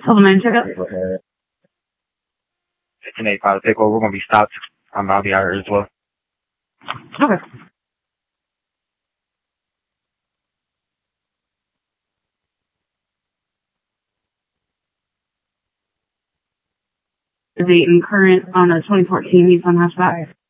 Tell the man checkup. It's an 8-5 take over. We're going to be stopped. I'll be out here as well. Okay. The date and current on a 2014 Nissan hatchback.